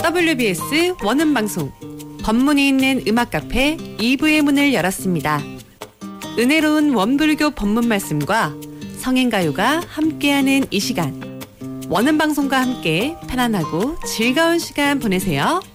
WBS 원음방송 법문이 있는 음악카페 2부의 문을 열었습니다. 은혜로운 원불교 법문 말씀과 성인가요가 함께하는 이 시간, 원음방송과 함께 편안하고 즐거운 시간 보내세요.